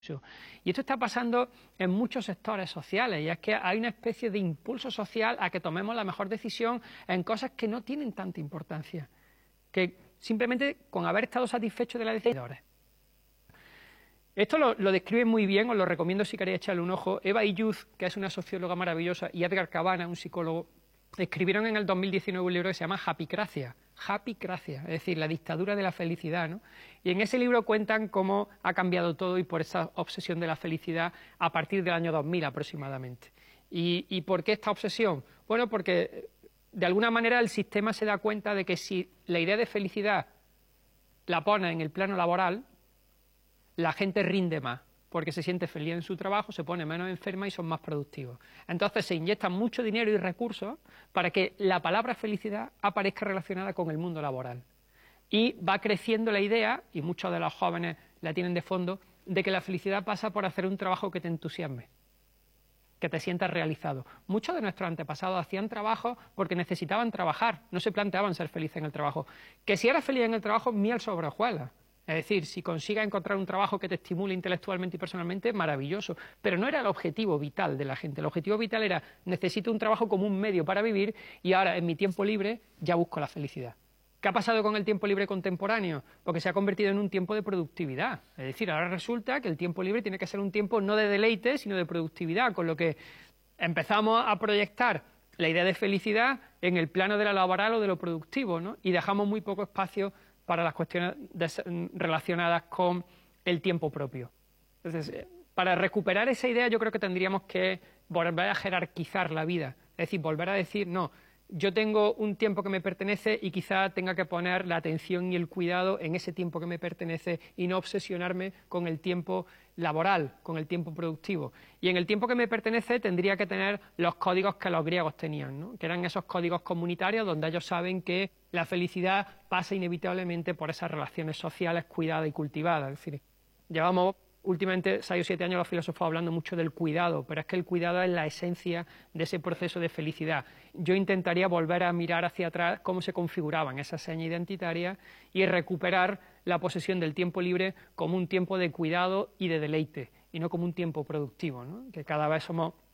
Y esto está pasando en muchos sectores sociales, y es que hay una especie de impulso social a que tomemos la mejor decisión en cosas que no tienen tanta importancia, que simplemente con haber estado satisfechos de la decisión. Esto lo describe muy bien, os lo recomiendo si queréis echarle un ojo. Eva Illouz, que es una socióloga maravillosa, y Edgar Cabana, un psicólogo, escribieron en el 2019 un libro que se llama Happycracia, es decir, la dictadura de la felicidad, ¿no? Y en ese libro cuentan cómo ha cambiado todo y por esa obsesión de la felicidad a partir del año 2000 aproximadamente. ¿Y por qué esta obsesión? Bueno, porque de alguna manera el sistema se da cuenta de que si la idea de felicidad la pone en el plano laboral, la gente rinde más, porque se siente feliz en su trabajo, se pone menos enferma y son más productivos. Entonces se inyectan mucho dinero y recursos para que la palabra felicidad aparezca relacionada con el mundo laboral. Y va creciendo la idea, y muchos de los jóvenes la tienen de fondo, de que la felicidad pasa por hacer un trabajo que te entusiasme, que te sientas realizado. Muchos de nuestros antepasados hacían trabajo porque necesitaban trabajar, no se planteaban ser felices en el trabajo. Que si eras feliz en el trabajo, miel sobre hojuelas. Es decir, si consigas encontrar un trabajo que te estimule intelectualmente y personalmente, maravilloso. Pero no era el objetivo vital de la gente. El objetivo vital era, necesito un trabajo como un medio para vivir y ahora en mi tiempo libre ya busco la felicidad. ¿Qué ha pasado con el tiempo libre contemporáneo? Porque se ha convertido en un tiempo de productividad. Es decir, ahora resulta que el tiempo libre tiene que ser un tiempo no de deleite, sino de productividad, con lo que empezamos a proyectar la idea de felicidad en el plano de lo laboral o de lo productivo, ¿no? Y dejamos muy poco espacio para las cuestiones relacionadas con el tiempo propio. Entonces, para recuperar esa idea yo creo que tendríamos que volver a jerarquizar la vida, es decir, volver a decir, no, yo tengo un tiempo que me pertenece y quizá tenga que poner la atención y el cuidado en ese tiempo que me pertenece y no obsesionarme con el tiempo laboral, con el tiempo productivo. Y en el tiempo que me pertenece tendría que tener los códigos que los griegos tenían, ¿no? Que eran esos códigos comunitarios donde ellos saben que la felicidad pasa inevitablemente por esas relaciones sociales cuidadas y cultivadas. Es decir, llevamos últimamente 6 o 7 años los filósofos hablando mucho del cuidado, pero es que el cuidado es la esencia de ese proceso de felicidad. Yo intentaría volver a mirar hacia atrás cómo se configuraban esas señas identitarias y recuperar la posesión del tiempo libre como un tiempo de cuidado y de deleite, y no como un tiempo productivo, ¿no? Que cada vez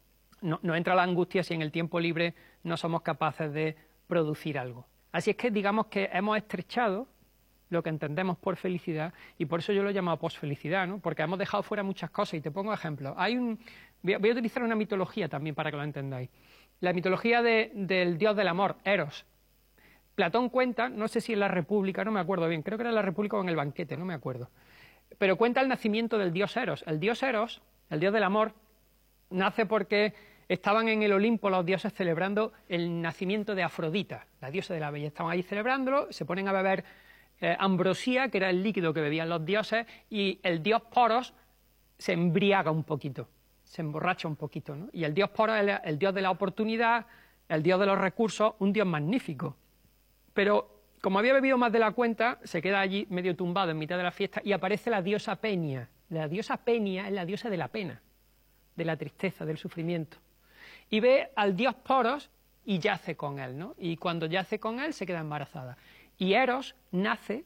nos entra la angustia si en el tiempo libre no somos capaces de producir algo. Así es que digamos que hemos estrechado lo que entendemos por felicidad, y por eso yo lo he llamado posfelicidad, ¿no? Porque hemos dejado fuera muchas cosas, y te pongo ejemplos. Voy a utilizar una mitología también para que lo entendáis. La mitología del dios del amor, Eros. Platón cuenta, no sé si en la República, no me acuerdo bien, creo que era en la República o en el Banquete, no me acuerdo, pero cuenta el nacimiento del dios Eros. El dios Eros, el dios del amor, nace porque estaban en el Olimpo los dioses celebrando el nacimiento de Afrodita, la diosa de la belleza. Estaban ahí celebrándolo, se ponen a beber ambrosía, que era el líquido que bebían los dioses, y el dios Poros se embriaga un poquito, se emborracha un poquito, ¿no? Y el dios Poros es el dios de la oportunidad, el dios de los recursos, un dios magnífico. Pero como había bebido más de la cuenta, se queda allí medio tumbado en mitad de la fiesta y aparece la diosa Peña. La diosa Peña es la diosa de la pena, de la tristeza, del sufrimiento. Y ve al dios Poros y yace con él, ¿no? Y cuando yace con él se queda embarazada. Y Eros nace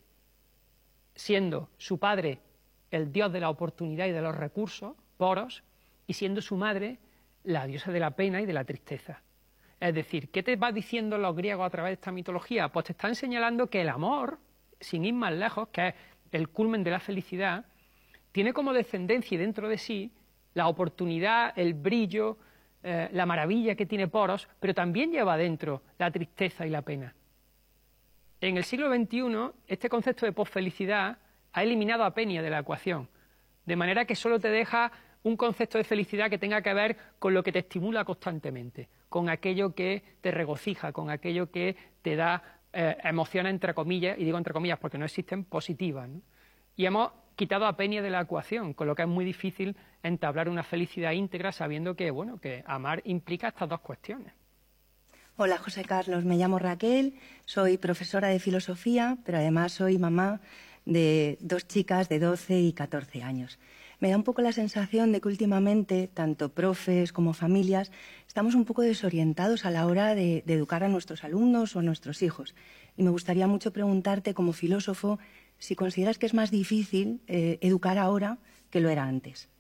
siendo su padre el dios de la oportunidad y de los recursos, Poros, y siendo su madre la diosa de la pena y de la tristeza. Es decir, ¿qué te va diciendo los griegos a través de esta mitología? Pues te están señalando que el amor, sin ir más lejos, que es el culmen de la felicidad, tiene como descendencia y dentro de sí la oportunidad, el brillo, la maravilla que tiene Poros, pero también lleva dentro la tristeza y la pena. En el siglo XXI, este concepto de posfelicidad ha eliminado a Peña de la ecuación, de manera que solo te deja un concepto de felicidad que tenga que ver con lo que te estimula constantemente, con aquello que te regocija, con aquello que te da emociones, entre comillas, y digo entre comillas porque no existen, positivas, ¿no? Y hemos quitado a Peña de la ecuación, con lo que es muy difícil entablar una felicidad íntegra sabiendo que, bueno, que amar implica estas dos cuestiones. Hola, José Carlos, me llamo Raquel, soy profesora de filosofía, pero además soy mamá de 2 chicas de 12 y 14 años. Me da un poco la sensación de que últimamente, tanto profes como familias, estamos un poco desorientados a la hora de educar a nuestros alumnos o a nuestros hijos. Y me gustaría mucho preguntarte, como filósofo, si consideras que es más difícil educar ahora que lo era antes.